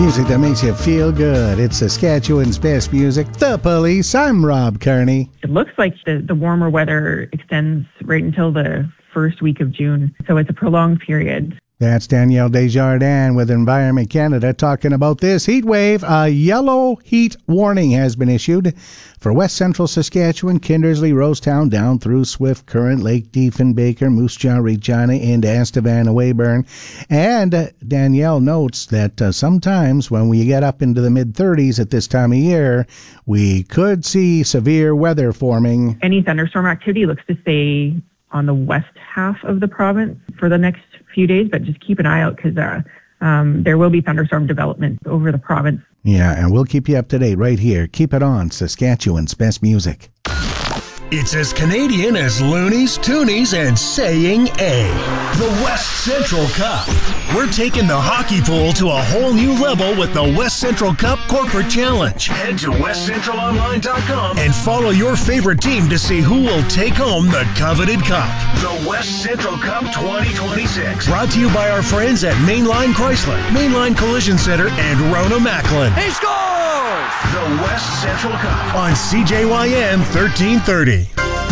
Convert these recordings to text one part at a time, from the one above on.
Music that makes you feel good. It's Saskatchewan's best music. The Police. I'm Rob Kearney. It looks like the warmer weather extends right until the first week of June, so it's a prolonged period. That's Danielle Desjardins with Environment Canada talking about this heat wave. A yellow heat warning has been issued for West Central Saskatchewan, Kindersley, Rosetown, down through Swift Current, Lake Diefenbaker, Moose Jaw, Regina, into Estevan, Weyburn. And Danielle notes that sometimes when we get up into the mid-30s at this time of year, we could see severe weather forming. Any thunderstorm activity looks to stay on the west half of the province for the next few days, but just keep an eye out because there will be thunderstorm development over the province. Yeah, and we'll keep you up to date right here. Keep it on Saskatchewan's best music. It's as Canadian as Loonies, Toonies, and saying A. The West Central Cup. We're taking the hockey pool to a whole new level with the West Central Cup Corporate Challenge. Head to westcentralonline.com and follow your favorite team to see who will take home the coveted cup. The West Central Cup 2026. Brought to you by our friends at Mainline Chrysler, Mainline Collision Center, and Rona Macklin. He scores! The West Central Cup on CJYM 1330.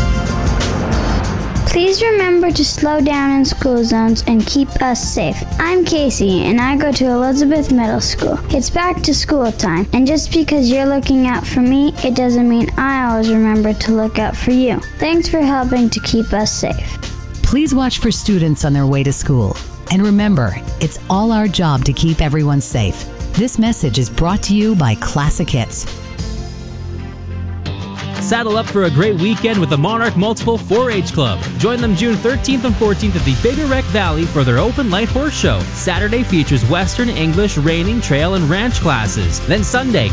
Please remember to slow down in school zones and keep us safe. I'm Casey, and I go to Elizabeth Middle School. It's back to school time, and just because you're looking out for me, it doesn't mean I always remember to look out for you. Thanks for helping to keep us safe. Please watch for students on their way to school. And remember, it's all our job to keep everyone safe. This message is brought to you by Classic Hits. Saddle up for a great weekend with the Monarch Multiple 4-H Club. Join them June 13th and 14th at the Bigger Wreck Valley for their open light horse show. Saturday features Western, English, reining, trail, and ranch classes. Then Sunday,